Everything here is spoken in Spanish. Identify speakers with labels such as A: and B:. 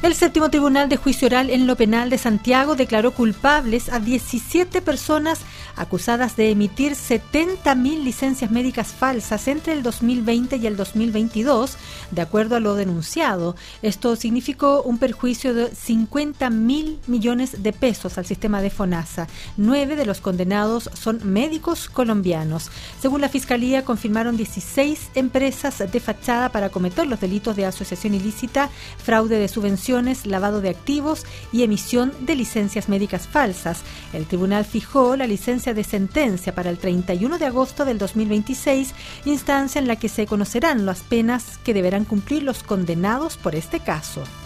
A: El séptimo Tribunal de Juicio Oral en lo Penal de Santiago declaró culpables a 17 personas acusadas de emitir 70.000 licencias médicas falsas entre el 2020 y el 2022, de acuerdo a lo denunciado. Esto significó un perjuicio de 50.000 millones de pesos al sistema de FONASA. 9 de los condenados son médicos colombianos. Según la Fiscalía, confirmaron 16 empresas de fachada para cometer los delitos de asociación ilícita, fraude de subvención, lavado de activos y emisión de licencias médicas falsas. El tribunal fijó la licencia de sentencia para el 31 de agosto del 2026, instancia en la que se conocerán las penas que deberán cumplir los condenados por este caso.